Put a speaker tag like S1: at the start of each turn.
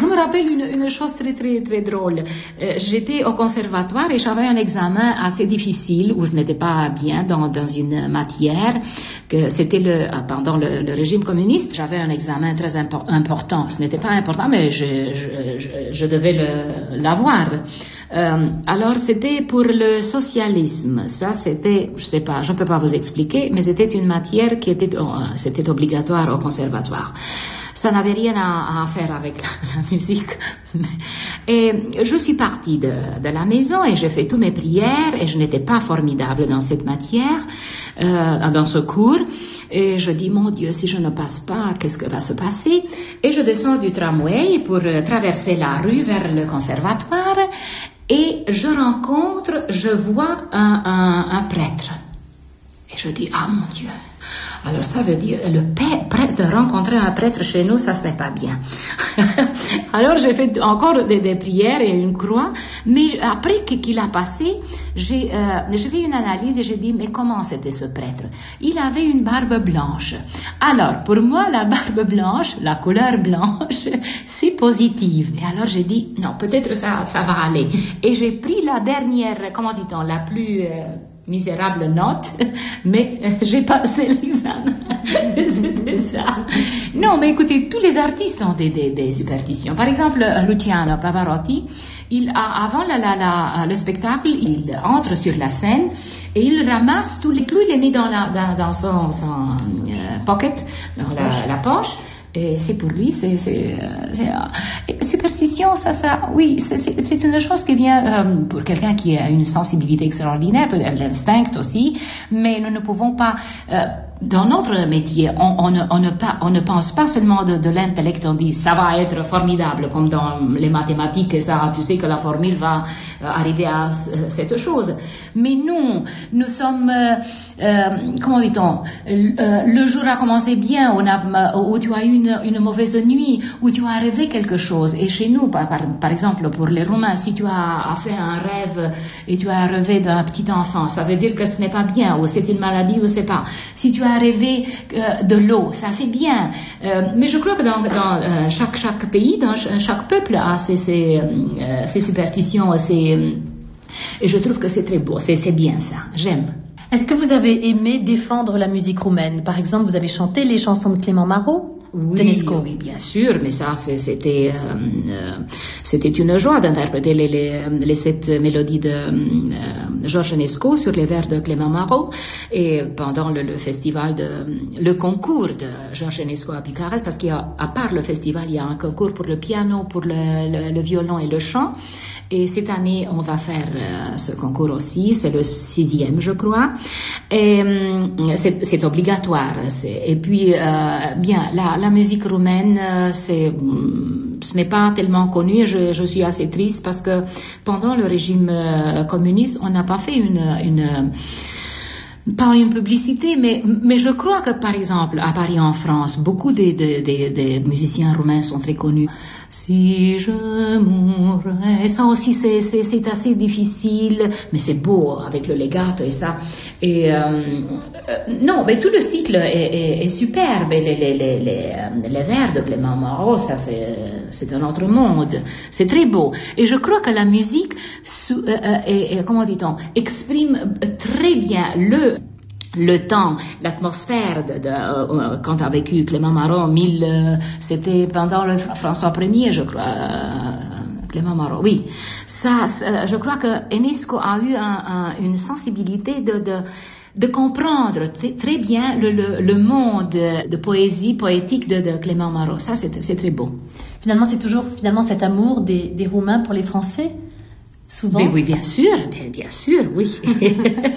S1: me rappelle une chose très très très drôle. J'étais au conservatoire et j'avais un examen assez difficile où je n'étais pas bien dans une matière. Que c'était pendant le régime communiste. J'avais un examen très important. Ce n'était pas important, mais je devais l'avoir. Alors c'était pour le socialisme. Ça c'était, je sais pas, je peux pas vous expliquer, mais c'était une matière qui c'était obligatoire au conservatoire. Ça n'avait rien à faire avec la musique. Et je suis partie de la maison et j'ai fait toutes mes prières et je n'étais pas formidable dans cette matière, dans ce cours. Et je dis, mon Dieu, si je ne passe pas, qu'est-ce qui va se passer? Et je descends du tramway pour traverser la rue vers le conservatoire et je vois un prêtre. Et je dis, ah mon Dieu. Alors ça veut dire, rencontrer un prêtre chez nous, ça ce n'est pas bien. Alors j'ai fait encore des prières et une croix, mais après qu'il a passé, j'ai fait une analyse et j'ai dit, mais comment c'était ce prêtre? Il avait une barbe blanche. Alors pour moi, la barbe blanche, la couleur blanche, c'est positive. Et alors j'ai dit, non, peut-être ça va aller. Et j'ai pris la dernière, comment dit-on, la plus... misérable note, mais j'ai passé l'examen. C'était ça. Non, mais écoutez, tous les artistes ont des superstitions. Par exemple, Luciano Pavarotti, avant le spectacle, il entre sur la scène et il ramasse tous les clous, il les met dans son pocket, dans la poche. Et c'est pour lui, superstition, oui, c'est une chose qui vient pour quelqu'un qui a une sensibilité extraordinaire, l'instinct aussi, mais nous ne pouvons pas, dans notre métier, on ne pense pas seulement de l'intellect, on dit ça va être formidable, comme dans les mathématiques, et ça, tu sais que la formule va arriver à cette chose. Mais nous sommes, comment dit-on, le jour a commencé bien, où tu as eu une mauvaise nuit, où tu as rêvé quelque chose. Et chez nous, par exemple, pour les Roumains, si tu as fait un rêve et tu as rêvé d'un petit enfant, ça veut dire que ce n'est pas bien, ou c'est une maladie, ou c'est pas. Si tu as rêvé de l'eau, ça c'est bien. Mais je crois que dans chaque pays, dans chaque peuple a ses superstitions, et je trouve que c'est très beau, c'est bien ça, j'aime.
S2: Est-ce que vous avez aimé défendre la musique roumaine? Par exemple, vous avez chanté les chansons de Clément Marot?
S1: Oui, bien sûr, mais ça, c'était une joie d'interpréter les 7 mélodies de Georges Enesco sur les vers de Clément Marot, et pendant le festival le concours de Georges Enesco à Bucarest, parce qu'à part le festival, il y a un concours pour le piano, pour le violon et le chant, et cette année, on va faire ce concours aussi, c'est le 6e, je crois, et c'est obligatoire, et puis, bien, la musique roumaine, ce n'est pas tellement connu. Je suis assez triste parce que pendant le régime communiste, on n'a pas fait pas une publicité, mais je crois que par exemple à Paris en France, beaucoup des musiciens roumains sont très connus. Si je mourrais, ça aussi c'est assez difficile, mais c'est beau avec le legato et ça. Et non, mais tout le cycle est superbe. Les vers de Clément Marot, ça c'est un autre monde. C'est très beau. Et je crois que la musique, comment dit-on, exprime très bien le temps, l'atmosphère quand a vécu Clément Marot, c'était pendant le François Ier, je crois, Clément Marot, oui. Ça, je crois que Enesco a eu une sensibilité de comprendre très bien le monde de poésie poétique de Clément Marot. Ça, c'est très beau.
S2: Finalement, c'est toujours cet amour des Roumains pour les Français, souvent.
S1: Mais oui, bien sûr, oui.